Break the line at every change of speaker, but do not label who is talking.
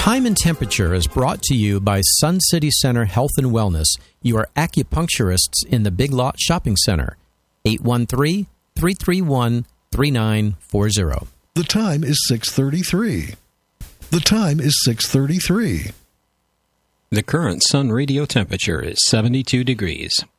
Time and Temperature is brought to you by Sun City Center Health and Wellness, your acupuncturists in the Big Lot Shopping Center. 813-331-3940.
The time is 6:33. The time is 6:33.
The current Sun radio temperature is 72 degrees.